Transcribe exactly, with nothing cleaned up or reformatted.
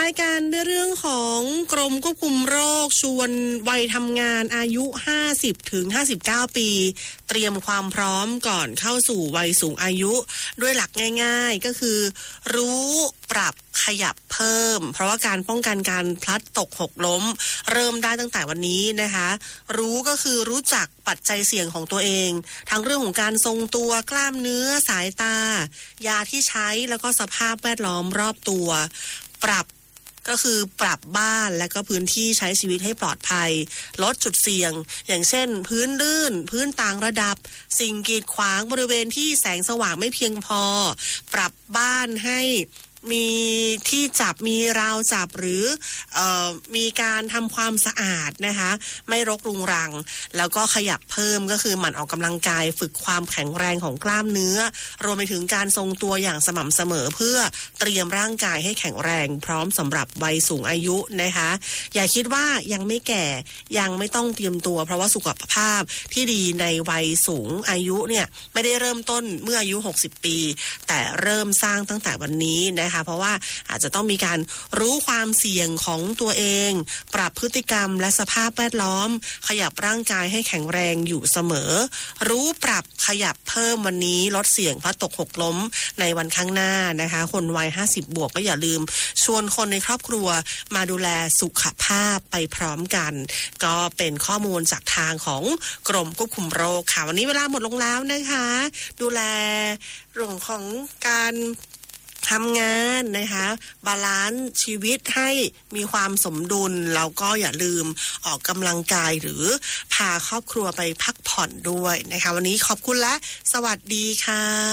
ายกันด้วยเรื่องของกรมควบคุมโรคชวนวัยทำงานอายุห้าสิบถึงห้าสิบเก้าปีเตรียมความพร้อมก่อนเข้าสู่วัยสูงอายุด้วยหลักง่ายๆก็คือรู้ปรับขยับเพิ่มเพราะว่าการป้องกันการพลัดตกหกล้มเริ่มได้ตั้งแต่วันนี้นะคะรู้ก็คือรู้จักปัจจัยเสี่ยงของตัวเองทั้งเรื่องของการทรงตัวกล้ามเนื้อสายตายาที่ใช้แล้วก็สภาพแวดล้อมรอบตัวปรับก็คือปรับบ้านและก็พื้นที่ใช้ชีวิตให้ปลอดภัยลดจุดเสี่ยงอย่างเช่นพื้นลื่นพื้นต่างระดับสิ่งกีดขวางบริเวณที่แสงสว่างไม่เพียงพอปรับบ้านให้มีที่จับมีราวจับหรือเอ่อมีการทำความสะอาดนะคะไม่รกรุงรังแล้วก็ขยับเพิ่มก็คือหมั่นออกกำลังกายฝึกความแข็งแรงของกล้ามเนื้อรวมไปถึงการทรงตัวอย่างสม่ำเสมอเพื่อเตรียมร่างกายให้แข็งแรงพร้อมสำหรับวัยสูงอายุนะคะอย่าคิดว่ายังไม่แก่ยังไม่ต้องเตรียมตัวเพราะว่าสุขภาพที่ดีในวัยสูงอายุเนี่ยไม่ได้เริ่มต้นเมื่ออายุหกสิบปีแต่เริ่มสร้างตั้งแต่วันนี้นะเพราะว่าอาจจะต้องมีการรู้ความเสี่ยงของตัวเองปรับพฤติกรรมและสภาพแวดล้อมขยับร่างกายให้แข็งแรงอยู่เสมอรู้ปรับขยับเพิ่มวันนี้ลดเสี่ยงพลัดตกหกล้มในวันข้างหน้านะคะคนวัยห้าสิบบวกก็อย่าลืมชวนคนในครอบครัวมาดูแลสุขภาพไปพร้อมกันก็เป็นข้อมูลจากทางของกรมควบคุมโรคค่ะวันนี้เวลาหมดลงแล้วนะคะดูแลเรื่องของการทำงานนะคะบาลานซ์ชีวิตให้มีความสมดุลแล้วก็อย่าลืมออกกำลังกายหรือพาครอบครัวไปพักผ่อนด้วยนะคะวันนี้ขอบคุณและสวัสดีค่ะ